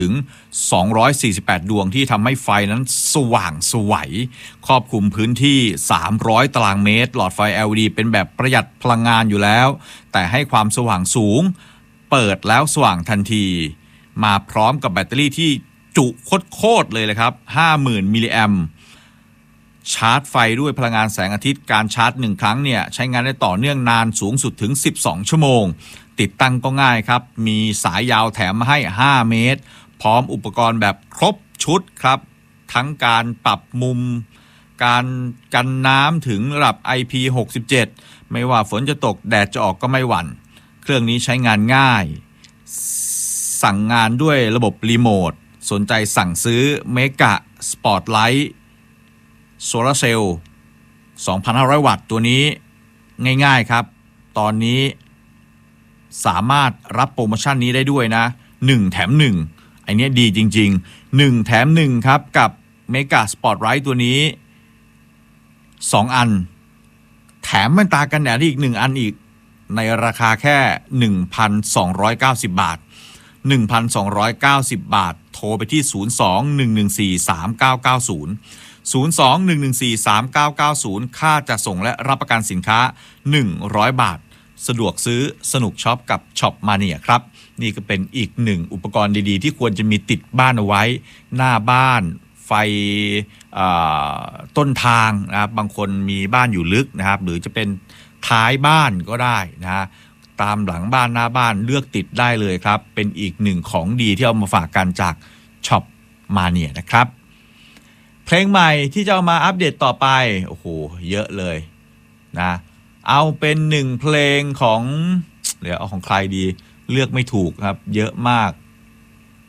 ถึง248ดวงที่ทำให้ไฟนั้นสว่างไสวครอบคลุมพื้นที่300ตารางเมตรหลอดไฟ LED เป็นแบบประหยัดพลังงานอยู่แล้วแต่ให้ความสว่างสูงเปิดแล้วสว่างทันทีมาพร้อมกับแบตเตอรี่ที่จุโคตรเลยครับ 50,000 มิลลิแอมป์ชาร์จไฟด้วยพลังงานแสงอาทิตย์การชาร์จ1ครั้งเนี่ยใช้งานได้ต่อเนื่องนานสูงสุดถึง12ชั่วโมงติดตั้งก็ง่ายครับมีสายยาวแถมมาให้5เมตรพร้อมอุปกรณ์แบบครบชุดครับทั้งการปรับมุมการกันน้ำถึงระดับ IP67 ไม่ว่าฝนจะตกแดดจะออกก็ไม่หวั่นเครื่องนี้ใช้งานง่ายสั่งงานด้วยระบบรีโมทสนใจสั่งซื้อเมกะสปอตไลท์โซลาร์เซลล์ 2,500 วัตต์ตัวนี้ง่ายๆครับตอนนี้สามารถรับโปรโมชั่นนี้ได้ด้วยนะ1แถม1อันนี้ดีจริงๆ1แถม1ครับกับเมกะสปอตไลท์ตัวนี้2อันแถมแว่นตากันแดดอีก1อันอีกในราคาแค่ 1,290 บาท 1,290 บาทโทรไปที่ 02-114-3990 02-114-3990 ค่าจัดส่งและรับประกันสินค้า100 บาทสะดวกซื้อสนุกช็อปกับช็อปมาเนียครับนี่ก็เป็นอีกหนึ่งอุปกรณ์ดีๆที่ควรจะมีติดบ้านเอาไว้หน้าบ้านไฟต้นทางนะครับบางคนมีบ้านอยู่ลึกนะครับหรือจะเป็นท้ายบ้านก็ได้นะตามหลังบ้านหน้าบ้านเลือกติดได้เลยครับเป็นอีกหนึ่งของดีที่เอามาฝากกันจากช็อปมาเนียนะครับเพลงใหม่ที่จะเอามาอัปเดตต่อไปโอ้โหเยอะเลยนะเอาเป็นหนึ่งเพลงของเดี๋ยวเอาของใครดีเลือกไม่ถูกครับเยอะมาก